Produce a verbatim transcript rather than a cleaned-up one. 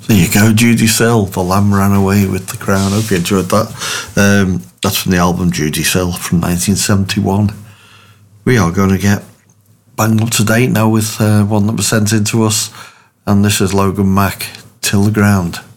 There you go, Judy Sill, The Lamb Ran Away with the Crown. Hope you enjoyed that. Um, that's from the album Judy Sill from nineteen seventy-one. We are going to get bang up to date now with uh, one that was sent in to us, and this is Logan Mack, Till the Ground.